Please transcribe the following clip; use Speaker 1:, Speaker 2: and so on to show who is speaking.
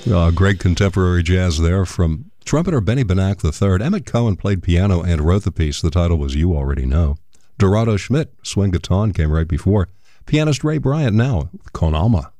Speaker 1: Great contemporary jazz there from trumpeter Benny Benack III. Emmett Cohen played piano and wrote the piece. The title was You Already Know. Dorado Schmidt, Swing Guitar, came right before. Pianist Ray Bryant now, Konama.